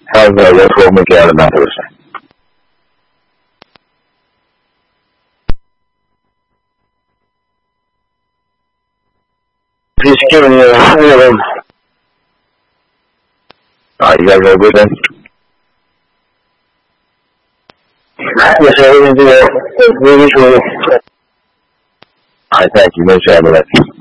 How's what's going to make out about this? Just giving you one of them. Alright, you guys have a good day. Yes, sir. Alright, thank you. Nice having that.